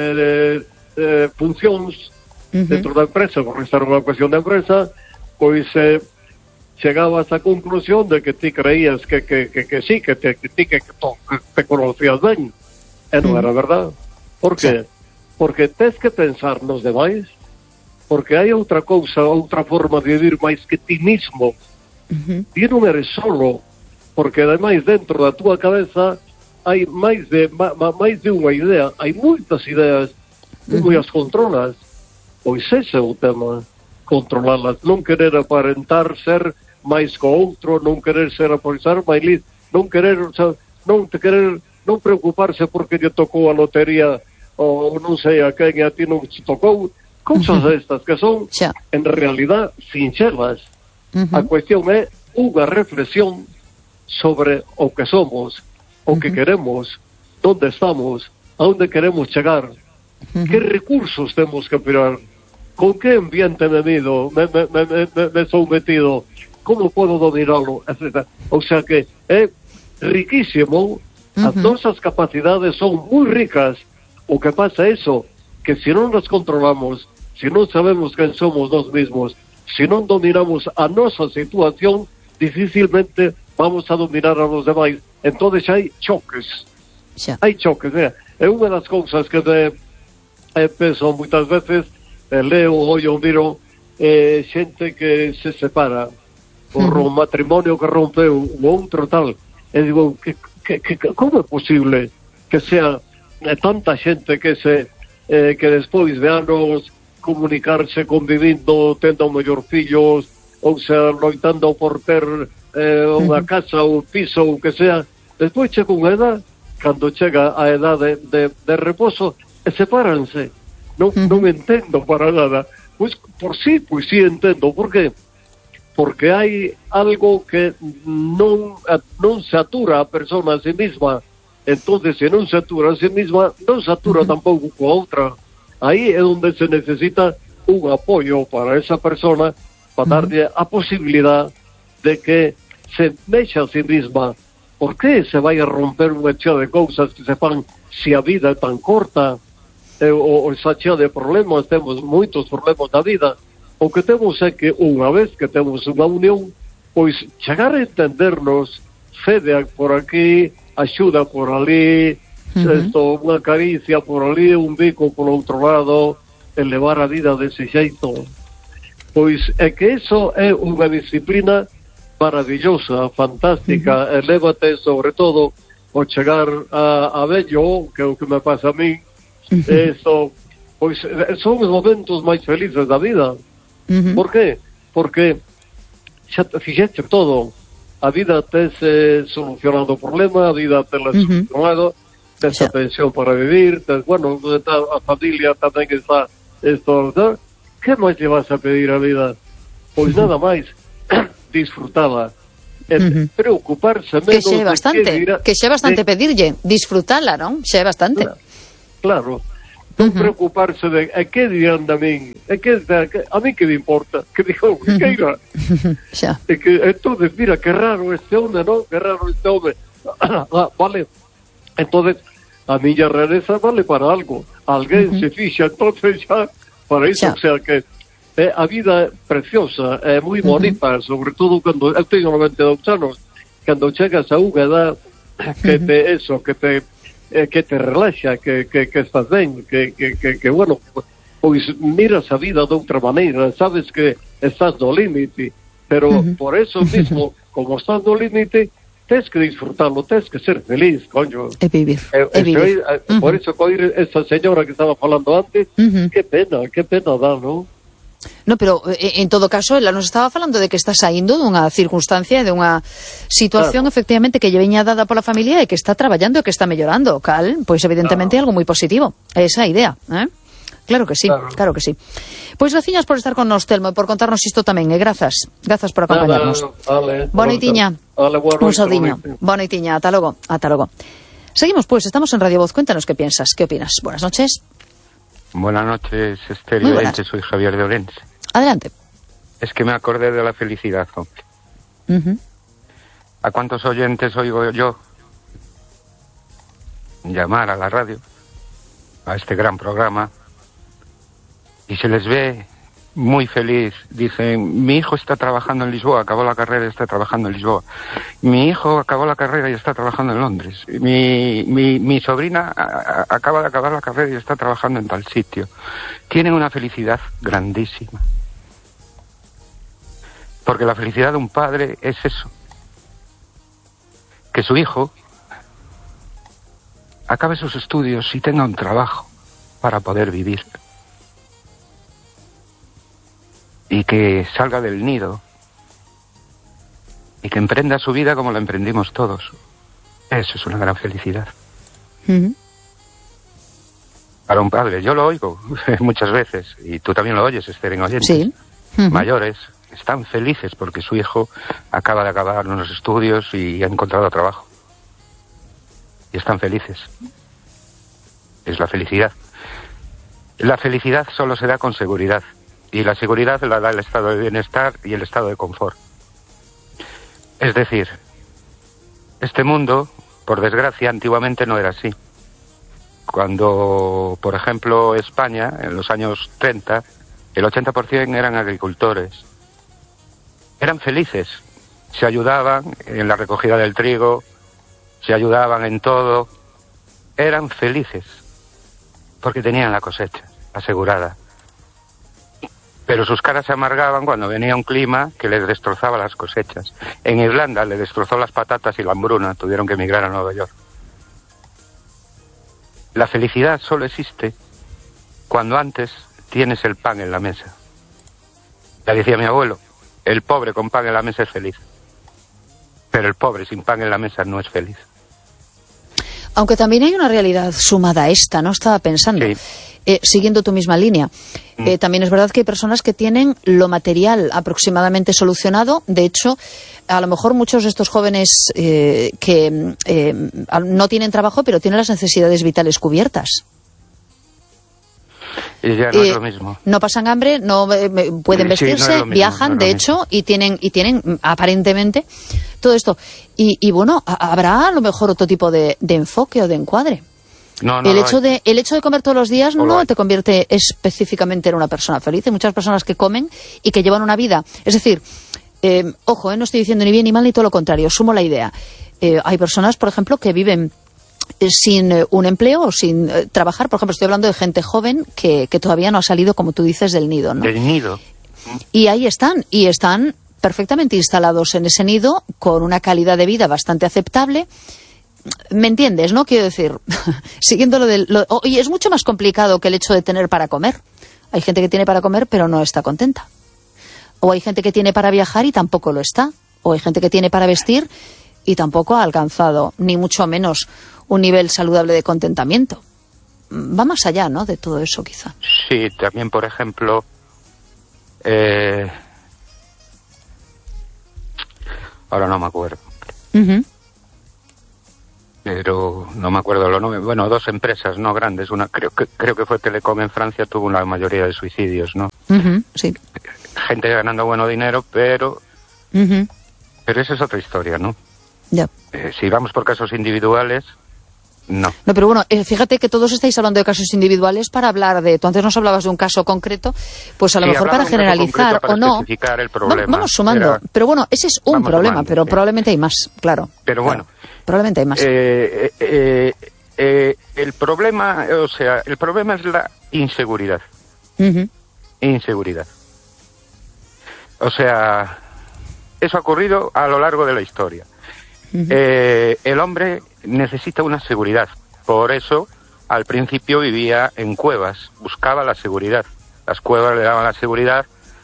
eh, eh, funcións uh-huh. dentro da empresa, porque esta era unha cuestión de empresa, pois eh, chegabas á conclusión de que ti creías que, que, que, que sí, que, te, que ti que, que, que te conocías ben, e non mm. era verdad. Por que? Sí. Porque tes que pensar nos demais, porque hai outra cousa, outra forma de vivir máis que ti mismo. Uh-huh. Ti non eres solo, porque ademais dentro da túa cabeza hai máis de, ma, ma, máis de unha idea, hai moitas ideas, como uh-huh. as controlas. Pois ese é o tema. Controlalas, non querer aparentar ser máis co outro, non querer ser aparentar máis liz, non querer, o sea, non te querer, non preocuparse porque lle tocou a lotería ou non sei a quen e a ti non te tocou, cousas uh-huh. estas que son yeah. en realidad sinxelas. Uh-huh. A cuestión é unha reflexión sobre o que somos, o uh-huh. que queremos, onde estamos, a onde queremos chegar, uh-huh. que recursos temos que mirar, con que ambiente me mido, me, me, me, me, me sou metido, como podo dominarlo, etcétera. O sea que é riquísimo, uh-huh. as nosas capacidades son moi ricas, o que pasa é eso, que se non nos controlamos, se non sabemos quen somos nós mesmos, se non dominamos a nosa situación, dificilmente vamos a dominar a los demais. Entón hai choques, xa. hai choques, é, é unha das cousas que me, eh, penso moitas veces, eh, leo, ollo, miro, eh, xente que se separa por uh-huh. un matrimonio que rompeu o outro tal, e digo, que, que, que, como é posible que sea eh, tanta xente que se eh, que despois de anos comunicarse, convivindo, tendo mellor fillos, ou sea, loitando por ter eh, unha uh-huh. casa ou piso ou que sea, despois chega unha edad, cando chega a edade de, de, de reposo, e sepáranse. Non, uh-huh. non entendo para nada. Pois por sí, pois sí entendo. Por que? Porque hai algo que non, non se atura a persona a sí misma. Entonces, se non se atura a sí misma, non se atura uh-huh. tampouco coa outra. Aí é onde se necesita un apoio para esa persona, para darlle a posibilidad de que se mexa a sí misma. Por que se vai a romper unha chea de cousas que se fan se a vida é tan corta? Eh, o, o esa chea de problemas, temos moitos problemas na vida. O que temos é que unha vez que temos unha unión, pois chegar a entendernos, fede por aquí, axuda por ali, uh-huh. esto, unha caricia por ali, un bico por outro lado, elevar a vida dese xeito. Pois é que eso é unha disciplina maravillosa, fantástica, uh-huh. elévate sobre todo ao chegar a, a vello, que é o que me pasa a mí, uh-huh. eso, pois son os momentos máis felices da vida. Uh-huh. Por qué? Porque xa te fixeste todo, a vida tes eh, solucionado o problema, a vida tes uh-huh. solucionado, tes sí. a pensión para vivir, tes, bueno, a familia tamén está esto, ¿no? Que máis lle vas a pedir a vida? Pois uh-huh. nada máis disfrutala. Uh-huh. Preocuparse menos que xe bastante, que, dirá, que xe bastante de... pedirlle, disfrutala, non? Xe bastante. Claro, claro. non uh-huh. preocuparse de a que dirán de min, a que, que a mí que me importa, que digo, que queira. Xa. E que entonces, mira, que raro este home, ¿no? Que raro este home. Ah, vale. Entonces, a miña rareza vale para algo. Alguén uh-huh. se fixa, entonces xa para iso, xa. O sea que eh, a vida é preciosa, é moi bonita, uh-huh. sobre todo cando eu teño noventa e dous anos, cando chegas a unha edad que te, uh-huh. eso, que te eh, que te relaxa, que, que, que estás ben, que, que, que, que bueno, pois miras a vida de outra maneira, sabes que estás no límite, pero uh-huh. por eso mismo, como estás no límite, tens que disfrutarlo, tens que ser feliz, coño. É vivir, é eh, vivir. Eh, uh-huh. Por eso, coir esa señora que estaba falando antes, uh-huh. que pena, que pena dá, non? No, pero en todo caso, ela nos estaba falando de que está saindo dunha circunstancia, de unha situación, claro. efectivamente, que lle veña dada pola familia e que está traballando e que está mellorando, cal, pois evidentemente claro. algo moi positivo, esa idea, eh? Claro que sí, claro, claro que sí. Pois graciñas por estar con nos, Telmo, e por contarnos isto tamén, e grazas, grazas por acompañarnos. Vale, Boa noitiña, un saudiño, boa noitiña, ata logo, ata logo. Seguimos, pues, estamos en Radio Voz, cuéntanos qué piensas, qué opinas. Buenas noches. Buenas noches, Esther y Orense, soy Javier de Orense. Adelante. Es que me acordé de la felicidad, hombre. Uh-huh. ¿A cuántos oyentes oigo yo llamar a la radio, a este gran programa, y se les ve muy feliz? Dicen, mi hijo está trabajando en Lisboa, acabó la carrera y está trabajando en Lisboa. Mi hijo acabó la carrera y está trabajando en Londres. Mi, mi, mi sobrina a, a, acaba de acabar la carrera y está trabajando en tal sitio. Tienen una felicidad grandísima. Porque la felicidad de un padre es eso. Que su hijo acabe sus estudios y tenga un trabajo para poder vivir. Y que salga del nido y que emprenda su vida como la emprendimos todos. Eso es una gran felicidad. Uh-huh. Para un padre, yo lo oigo muchas veces, y tú también lo oyes, Esther, en oyentes. Sí. Uh-huh. Mayores están felices porque su hijo acaba de acabar unos estudios y ha encontrado trabajo. Y están felices. Es la felicidad. La felicidad solo se da con seguridad. Y la seguridad la da el estado de bienestar y el estado de confort. Es decir, este mundo, por desgracia, antiguamente no era así. Cuando, por ejemplo, España, en los años treinta, el ochenta por ciento eran agricultores. Eran felices. Se ayudaban en la recogida del trigo, se ayudaban en todo. Eran felices, porque tenían la cosecha asegurada. Pero sus caras se amargaban cuando venía un clima que les destrozaba las cosechas. En Irlanda le destrozó las patatas y la hambruna, tuvieron que emigrar a Nueva York. La felicidad solo existe cuando antes tienes el pan en la mesa. Ya decía mi abuelo, el pobre con pan en la mesa es feliz. Pero el pobre sin pan en la mesa no es feliz. Aunque también hay una realidad sumada a esta, ¿no? Estaba pensando... Sí. Eh, siguiendo tu misma línea, eh, también es verdad que hay personas que tienen lo material aproximadamente solucionado. De hecho, a lo mejor muchos de estos jóvenes eh, que eh, no tienen trabajo, pero tienen las necesidades vitales cubiertas. Y ya no eh, es lo mismo. No pasan hambre, no eh, pueden vestirse, sí, no mismo, viajan, no de hecho, mismo. y tienen y tienen aparentemente todo esto. Y, y bueno, habrá a lo mejor otro tipo de, de enfoque o de encuadre. No, no el hecho de el hecho de comer todos los días no, no te convierte específicamente en una persona feliz. Hay muchas personas que comen y que llevan una vida, es decir, eh, ojo, eh, no estoy diciendo ni bien ni mal ni todo lo contrario, sumo la idea. Eh, hay personas, por ejemplo, que viven eh, sin eh, un empleo o sin eh, trabajar. Por ejemplo, estoy hablando de gente joven que, que todavía no ha salido, como tú dices, del nido, ¿no? Del nido. Y ahí están, y están perfectamente instalados en ese nido con una calidad de vida bastante aceptable. ¿Me entiendes, no? Quiero decir, siguiendo lo del... Lo, oh, y es mucho más complicado que el hecho de tener para comer. Hay gente que tiene para comer pero no está contenta. O hay gente que tiene para viajar y tampoco lo está. o hay gente que tiene para vestir y tampoco ha alcanzado, ni mucho menos, un nivel saludable de contentamiento. Va más allá, ¿no?, de todo eso, quizá. Sí, también, por ejemplo, eh... ahora no me acuerdo. Uh-huh. Pero no me acuerdo los nombres. Bueno, dos empresas, no grandes. Una creo que creo que fue Telecom en Francia, tuvo la mayoría de suicidios, ¿no? Uh-huh, sí. Gente ganando bueno dinero, pero... Uh-huh. Pero esa es otra historia, ¿no? Ya. Eh, si vamos por casos individuales... No. No, pero bueno, eh, fíjate que todos estáis hablando de casos individuales para hablar de... Tú antes nos hablabas de un caso concreto, pues a lo sí, mejor para generalizar para o no... El problema. Vamos sumando, Era... pero bueno, ese es un vamos problema, sumando, pero sí. probablemente hay más, claro. Pero claro, bueno... Probablemente hay más. Eh, eh, eh, el problema, o sea, el problema es la inseguridad. Uh-huh. Inseguridad. O sea, eso ha ocurrido a lo largo de la historia. Uh-huh. Eh, el hombre necesita una seguridad. Por eso, al principio vivía en cuevas, buscaba la seguridad. Las cuevas le daban la seguridad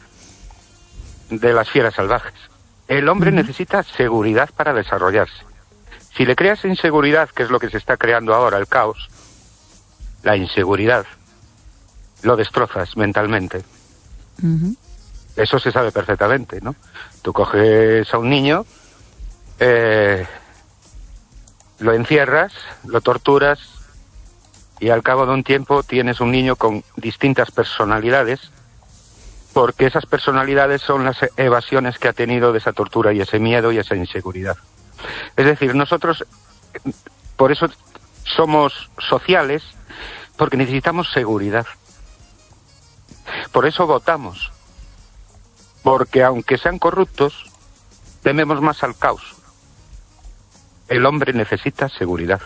de las fieras salvajes. El hombre uh-huh. necesita seguridad para desarrollarse. Si le creas inseguridad, que es lo que se está creando ahora, el caos, la inseguridad, lo destrozas mentalmente. Uh-huh. Eso se sabe perfectamente, ¿no? Tú coges a un niño, eh, lo encierras, lo torturas, y al cabo de un tiempo tienes un niño con distintas personalidades, porque esas personalidades son las evasiones que ha tenido de esa tortura y ese miedo y esa inseguridad. Es decir, nosotros, por eso somos sociales, porque necesitamos seguridad. Por eso votamos. Porque aunque sean corruptos, tememos más al caos. El hombre necesita seguridad.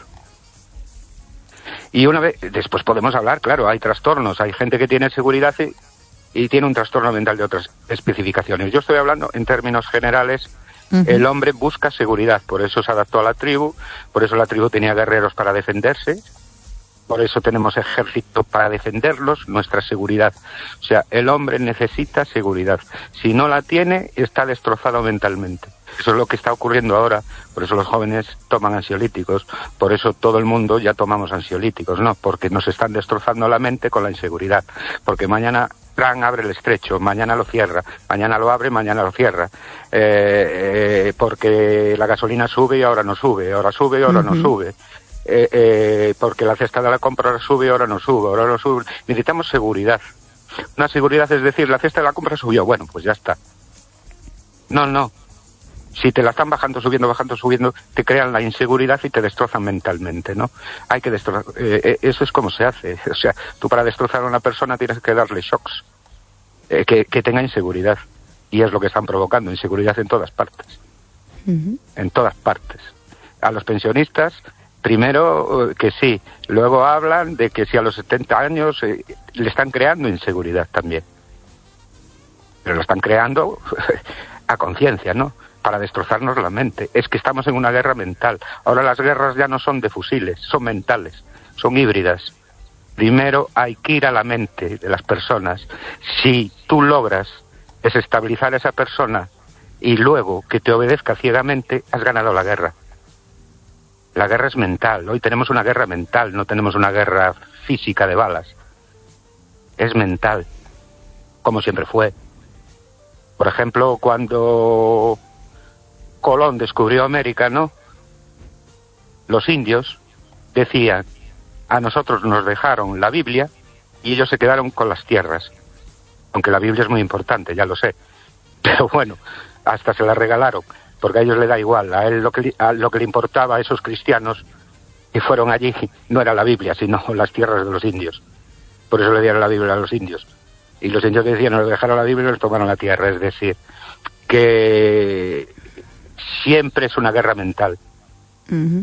Y una vez, después podemos hablar, claro, hay trastornos, hay gente que tiene seguridad y, y tiene un trastorno mental de otras especificaciones. Yo estoy hablando en términos generales. Uh-huh. El hombre busca seguridad, por eso se adaptó a la tribu, por eso la tribu tenía guerreros para defenderse, por eso tenemos ejército para defenderlos, nuestra seguridad. O sea, el hombre necesita seguridad. Si no la tiene, está destrozado mentalmente. Eso es lo que está ocurriendo ahora, por eso los jóvenes toman ansiolíticos, por eso todo el mundo ya tomamos ansiolíticos, ¿no? Porque nos están destrozando la mente con la inseguridad, porque mañana Trump abre el estrecho, mañana lo cierra, mañana lo abre, mañana lo cierra, eh, eh, porque la gasolina sube y ahora no sube, ahora sube y ahora uh-huh. no sube, eh, eh, porque la cesta de la compra ahora sube y ahora no sube, ahora no sube. Necesitamos seguridad. Una seguridad es decir, la cesta de la compra subió, bueno, pues ya está. No, no. Si te la están bajando, subiendo, bajando, subiendo, te crean la inseguridad y te destrozan mentalmente, ¿no? Hay que destrozar. Eh, eso es como se hace. O sea, tú para destrozar a una persona tienes que darle shocks. Eh, que, que tenga inseguridad. Y es lo que están provocando, inseguridad en todas partes. Uh-huh. En todas partes. A los pensionistas, primero que sí. Luego hablan de que si a los setenta años eh, le están creando inseguridad también. Pero lo están creando a conciencia, ¿no? Para destrozarnos la mente. Es que estamos en una guerra mental. Ahora las guerras ya no son de fusiles, son mentales, son híbridas. Primero hay que ir a la mente de las personas. Si tú logras desestabilizar a esa persona y luego que te obedezca ciegamente, has ganado la guerra. La guerra es mental. Hoy tenemos una guerra mental, no tenemos una guerra física de balas. Es mental, como siempre fue. Por ejemplo, cuando Colón descubrió América, ¿no? Los indios decían, a nosotros nos dejaron la Biblia y ellos se quedaron con las tierras. Aunque la Biblia es muy importante, ya lo sé. Pero bueno, hasta se la regalaron, porque a ellos les da igual. A él lo que, a lo que le importaba a esos cristianos que fueron allí no era la Biblia, sino las tierras de los indios. Por eso le dieron la Biblia a los indios. Y los indios decían, nos dejaron la Biblia y nos tomaron la tierra. Es decir, que siempre es una guerra mental. Uh-huh.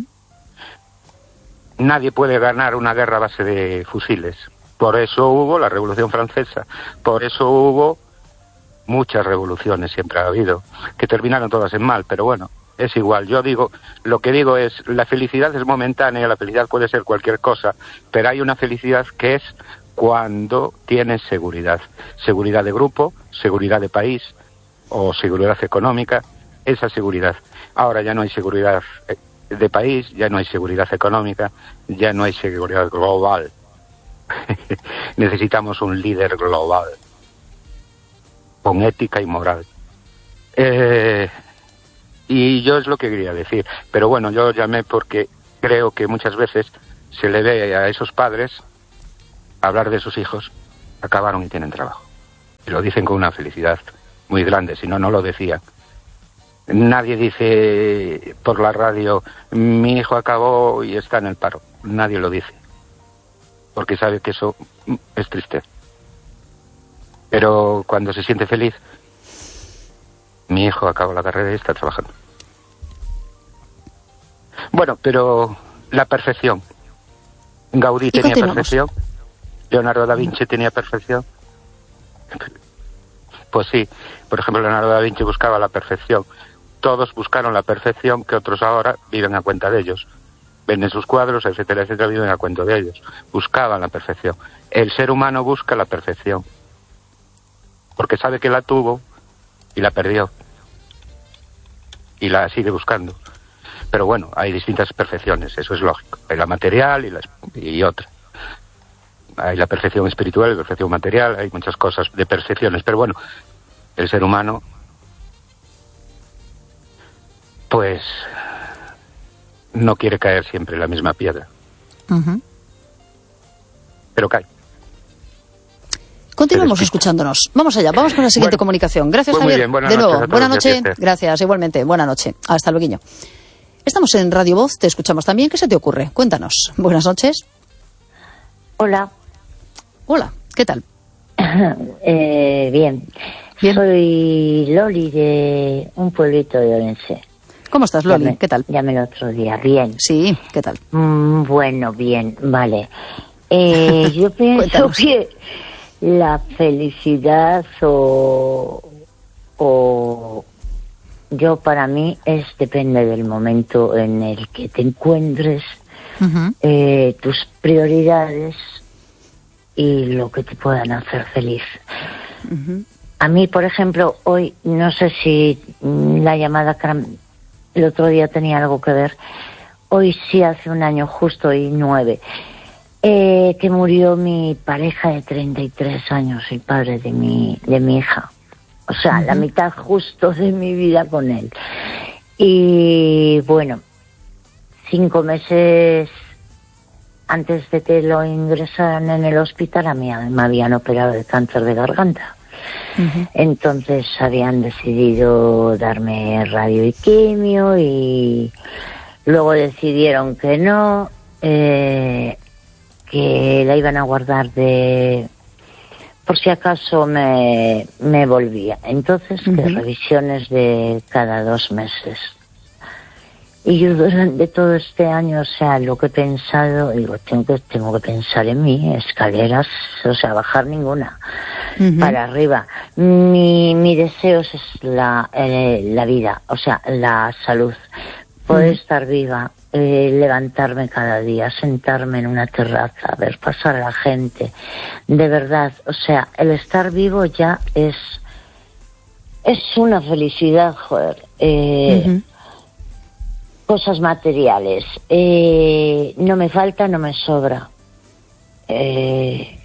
Nadie puede ganar una guerra a base de fusiles. Por eso hubo la Revolución Francesa. Por eso hubo muchas revoluciones, siempre ha habido, que terminaron todas en mal. Pero bueno, es igual. Yo digo, lo que digo es, la felicidad es momentánea, la felicidad puede ser cualquier cosa, pero hay una felicidad que es cuando tienes seguridad. Seguridad de grupo, seguridad de país o seguridad económica. esa seguridad. Ahora ya no hay seguridad de país, ya no hay seguridad económica, ya no hay seguridad global. Necesitamos un líder global, con ética y moral. Eh, y yo es lo que quería decir. Pero bueno, yo llamé porque creo que muchas veces se le ve a esos padres hablar de sus hijos, acabaron y tienen trabajo. Y lo dicen con una felicidad muy grande, si no, no lo decían. Nadie dice por la radio, mi hijo acabó y está en el paro. Nadie lo dice, porque sabe que eso es triste. Pero cuando se siente feliz, mi hijo acabó la carrera y está trabajando. Bueno, pero la perfección. Gaudí tenía perfección. Leonardo da Vinci tenía perfección. Pues sí, por ejemplo, Leonardo da Vinci buscaba la perfección. Todos buscaron la perfección que otros ahora viven a cuenta de ellos. Venden sus cuadros, etcétera, etcétera, viven a cuenta de ellos. Buscaban la perfección. El ser humano busca la perfección, porque sabe que la tuvo y la perdió. Y la sigue buscando. Pero bueno, hay distintas perfecciones, eso es lógico. Hay la material y, la, y otra. Hay la perfección espiritual, la perfección material, hay muchas cosas de percepciones. Pero bueno, el ser humano, pues, no quiere caer siempre en la misma piedra. Uh-huh. Pero cae. Continuamos escuchándonos. Vamos allá, vamos con la siguiente bueno, comunicación. Gracias, pues Javier. Bien, buenas de nuevo, noches buenas noches. Gracias, igualmente. Buenas noches. Hasta luego. Estamos en Radio Voz, te escuchamos también. ¿Qué se te ocurre? Cuéntanos. Buenas noches. Hola. Hola, ¿qué tal? eh, bien. bien. Soy Loli de un pueblito de Orense. ¿Cómo estás, Loli? Llamé, ¿Qué tal? Llamé el otro día. Bien. Sí, ¿qué tal? Mm, bueno, bien, vale. Eh, yo pienso que la felicidad o, o yo para mí es depende del momento en el que te encuentres, uh-huh. eh, tus prioridades y lo que te puedan hacer feliz. Uh-huh. A mí, por ejemplo, hoy no sé si la llamada el otro día tenía algo que ver. Hoy sí hace un año justo y nueve. Eh, que murió mi pareja de treinta y tres años, el padre de mi, de mi hija. O sea, uh-huh. la mitad justo de mi vida con él. Y bueno, cinco meses antes de que lo ingresaran en el hospital, a mí me habían operado de cáncer de garganta. Uh-huh. Entonces habían decidido darme radio y quimio y luego decidieron que no, eh, que la iban a guardar de por si acaso me, me volvía. Entonces, uh-huh. que revisiones de cada dos meses. Y yo durante todo este año, o sea, lo que he pensado, digo, tengo que, tengo que pensar en mí, escaleras, o sea, bajar ninguna, uh-huh. para arriba. Mi, mi deseo es la, eh, la vida, o sea, la salud, poder uh-huh. estar viva, eh, levantarme cada día, sentarme en una terraza, ver pasar a la gente, de verdad, o sea, el estar vivo ya es, es una felicidad, joder, eh, uh-huh. cosas materiales, eh, no me falta, no me sobra, eh,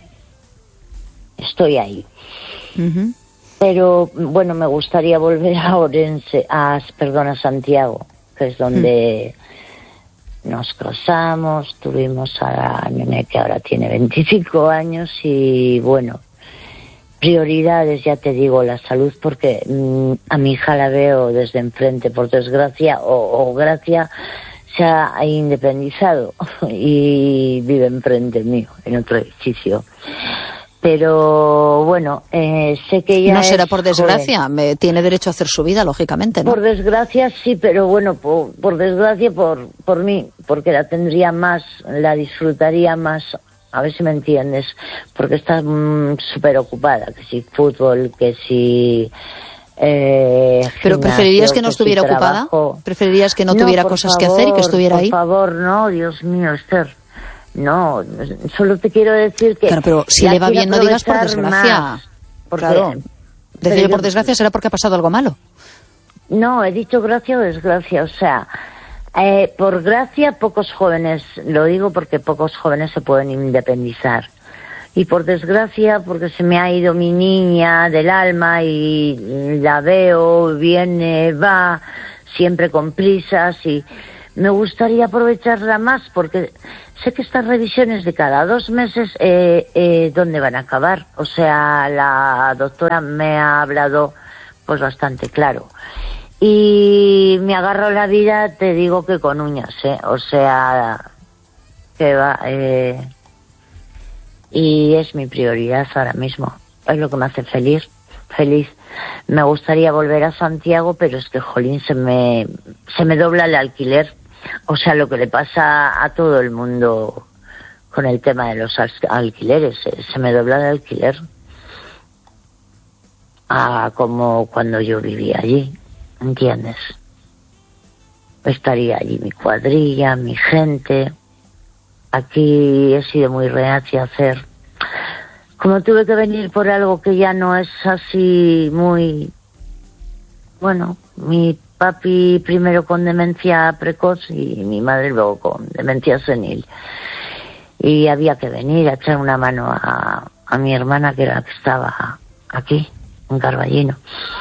estoy ahí. Uh-huh. Pero bueno, me gustaría volver a Orense, a, perdón, a Santiago, que es donde uh-huh. nos casamos, tuvimos a la nene que ahora tiene veinticinco años y bueno, prioridades, ya te digo, la salud, porque mmm, a mi hija la veo desde enfrente, por desgracia, o, o gracia, se ha independizado y vive enfrente mío, en otro edificio. Pero bueno, eh, sé que ella no será es por desgracia, joven. Me, tiene derecho a hacer su vida, lógicamente, ¿no? Por desgracia sí, pero bueno, por, por desgracia por, por mí, porque la tendría más, la disfrutaría más. A ver si me entiendes, porque estás mmm, súper ocupada, que si fútbol, que si... Eh, ¿Pero preferirías que no estuviera si ocupada? ¿Preferirías que no, no tuviera cosas favor, que hacer y que estuviera por ahí? Por favor, no, Dios mío, Esther. No, solo te quiero decir que... Claro, pero si le va bien no digas por desgracia. Más, porque, claro, decirle por desgracia será porque ha pasado algo malo. No, he dicho gracia o desgracia, o sea, eh, por gracia pocos jóvenes, lo digo porque pocos jóvenes se pueden independizar. Y por desgracia porque se me ha ido mi niña del alma y la veo, viene, va, siempre con prisas y me gustaría aprovecharla más porque sé que estas revisiones de cada dos meses, eh, eh, ¿dónde van a acabar? O sea, la doctora me ha hablado pues bastante claro. Y me agarro la vida, te digo que con uñas, ¿eh? O sea, que va... Eh, y es mi prioridad ahora mismo. Es lo que me hace feliz, feliz. Me gustaría volver a Santiago, pero es que, jolín, se me, se me dobla el alquiler. O sea, lo que le pasa a todo el mundo con el tema de los alquileres. Se me dobla el alquiler. Ah, como cuando yo vivía allí, ¿entiendes? Estaría allí mi cuadrilla, mi gente... Aquí he sido muy reacia a hacer. Como tuve que venir por algo que ya no es así muy... Bueno, mi papi primero con demencia precoz y mi madre luego con demencia senil. Y había que venir a echar una mano a, a mi hermana, que era la que estaba aquí, en Carballino.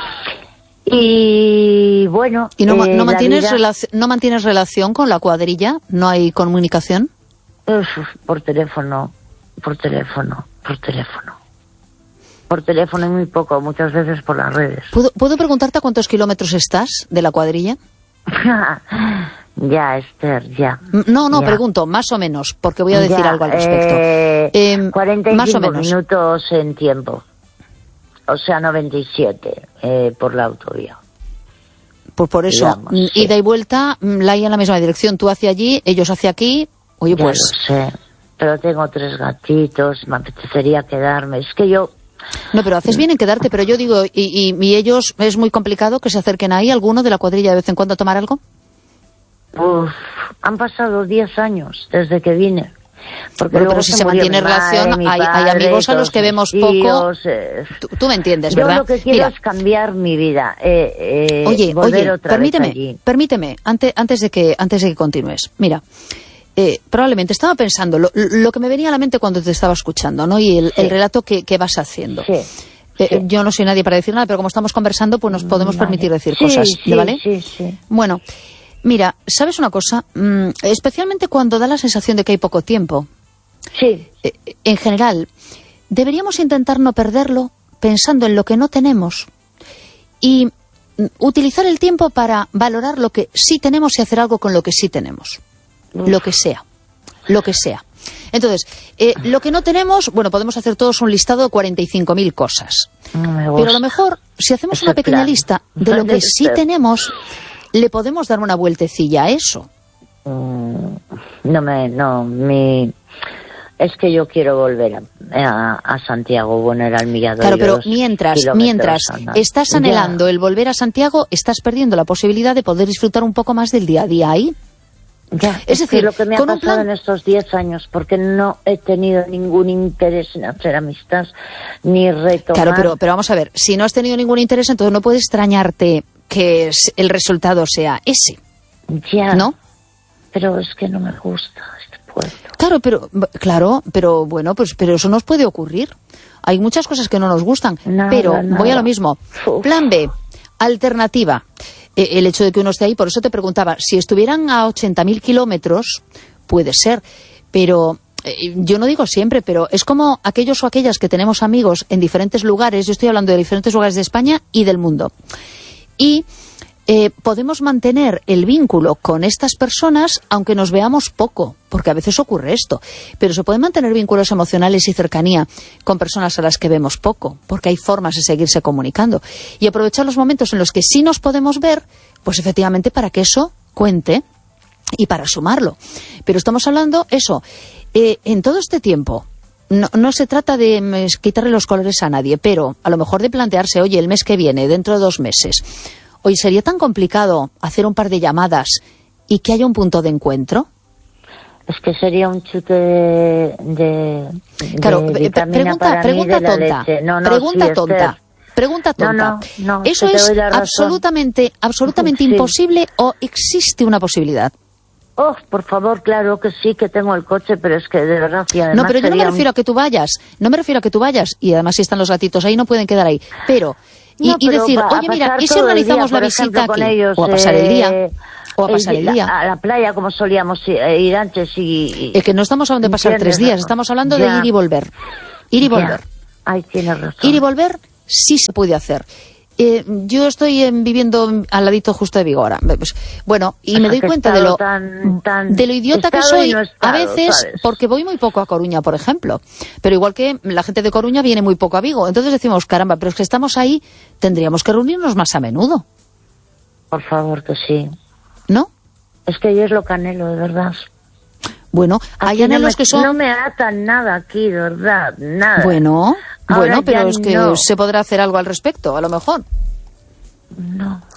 Y bueno... ¿Y no, eh, no, mantienes vida... relac- no mantienes relación con la cuadrilla? ¿No hay comunicación? Uf, por teléfono, por teléfono, por teléfono. Por teléfono y muy poco, muchas veces por las redes. ¿Puedo, ¿puedo preguntarte a cuántos kilómetros estás de la cuadrilla? Ya, Esther, ya. No, no, ya. Pregunto, más o menos, porque voy a decir ya, algo al respecto. Eh, eh, cuarenta y cinco más o menos. minutos en tiempo. O sea, noventa y siete eh, por la autovía. Pues por eso, Digamos, sí. Ida y vuelta, la hay en la misma dirección. Tú hacia allí, ellos hacia aquí. Oye, Ya pues... lo sé, pero tengo tres gatitos, me apetecería quedarme. Es que yo... No, pero haces bien en quedarte, pero yo digo, y, y, y ellos, es muy complicado que se acerquen ahí, alguno de la cuadrilla de vez en cuando a tomar algo. Uf, han pasado diez años desde que vine. Porque Bueno, luego pero si se se murió mantiene mi madre, relación, mi hay, hay padre, amigos a los todos que vemos mis poco. tíos, eh, Tú, tú me entiendes, yo ¿verdad? lo que quiero Mira, es cambiar mi vida. Eh, eh, oye, volver oye, otra permíteme, vez allí. permíteme, antes, antes de que, antes de que continúes. Mira, eh, probablemente estaba pensando lo, lo que me venía a la mente cuando te estaba escuchando, ¿no? Y el, Sí. el relato que, que vas haciendo. Sí. Eh, Sí. Yo no soy nadie para decir nada, pero como estamos conversando, pues nos podemos Vale. permitir decir Sí, cosas, sí, ¿vale? sí, sí. Bueno, mira, ¿sabes una cosa? Mm, especialmente cuando da la sensación de que hay poco tiempo. Sí, Eh, en general, deberíamos intentar no perderlo pensando en lo que no tenemos y mm, utilizar el tiempo para valorar lo que sí tenemos y hacer algo con lo que sí tenemos. Uf. Lo que sea, lo que sea. Entonces, eh, lo que no tenemos, bueno, podemos hacer todos un listado de cuarenta y cinco mil cosas. no me gusta. Pero a lo mejor, si hacemos Ese una pequeña plan. lista de lo que sí Este. tenemos, le podemos dar una vueltecilla a eso. Mm, no me, no, mi... Es que yo quiero volver a, a, a Santiago, bueno, era el millador. Claro, pero mientras, mientras estás anhelando el volver a Santiago, estás perdiendo la posibilidad de poder disfrutar un poco más del día a día ahí. Ya, es es decir, que lo que me ha con un pasado plan- en estos diez años, porque no he tenido ningún interés en hacer amistad, ni retomar... Claro, pero, pero vamos a ver, si no has tenido ningún interés, entonces no puedes extrañarte que es- el resultado sea ese, Ya, ¿no? pero es que no me gusta este pueblo. Claro, pero claro, pero bueno, pues pero eso nos puede ocurrir. Hay muchas cosas que no nos gustan, Nada, pero nada. voy a lo mismo. Uf. Plan B, alternativa. Eh, el hecho de que uno esté ahí, por eso te preguntaba, si estuvieran a ochenta mil kilómetros, puede ser, pero eh, yo no digo siempre, pero es como aquellos o aquellas que tenemos amigos en diferentes lugares, yo estoy hablando de diferentes lugares de España y del mundo. Y eh, podemos mantener el vínculo con estas personas aunque nos veamos poco, porque a veces ocurre esto, pero se pueden mantener vínculos emocionales y cercanía con personas a las que vemos poco, porque hay formas de seguirse comunicando y aprovechar los momentos en los que sí nos podemos ver, pues efectivamente para que eso cuente y para sumarlo. Pero estamos hablando, eso, eh, en todo este tiempo, no, no se trata de mm, quitarle los colores a nadie, pero a lo mejor de plantearse, oye, el mes que viene, dentro de dos meses, oye, ¿sería tan complicado hacer un par de llamadas y que haya un punto de encuentro? Es que sería un chute de, de, Claro, de pe- vitamina pregunta, para mí pregunta de la tonta, leche. No, no, pregunta sí, tonta, Esther. pregunta tonta. No, no, no, ¿Eso que te es doy la razón. absolutamente, absolutamente Sí. imposible o existe una posibilidad? Oh, por favor, claro que sí, que tengo el coche, pero es que de verdad, y además No, pero yo no me sería un- refiero a que tú vayas, no me refiero a que tú vayas, y además si están los gatitos ahí no pueden quedar ahí, pero, y, No, y pero decir, pa- a oye mira, pasar ¿y si todo el organizamos día, la por visita ejemplo, con aquí? ellos, O a pasar el día, eh, o a pasar el la- día. a la playa como solíamos ir, eh, ir antes y... Es que no estamos hablando de pasar ¿Entiendes? tres días, estamos hablando de Ya. ir y volver. Ir y Ya. volver. Ay, tienes razón. Ir y volver sí se puede hacer. Eh, yo estoy eh, viviendo al ladito justo de Vigo ahora. Pues, bueno, y O me sea, doy que cuenta de estado lo, tan- tan- de lo idiota que estado y soy no a estado, veces, ¿sabes? porque voy muy poco a Coruña, por ejemplo. Pero igual que la gente de Coruña viene muy poco a Vigo. Entonces decimos, caramba, pero es que estamos ahí, tendríamos que reunirnos más a menudo, Por favor, que sí. ¿no? Es que yo es lo que anhelo, de verdad. Bueno, hay Aquí no anhelos me- que son... No me atan nada aquí, de verdad, nada. Bueno, Ahora bueno, pero ya es que no. se podrá hacer algo al respecto, a lo mejor. No.